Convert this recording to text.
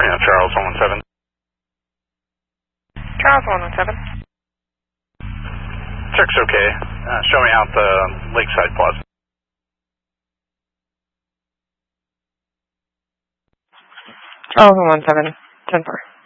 Charles 117. Charles 117. Check's okay. Show me out the Lakeside Plaza. Charles 117. 10-4.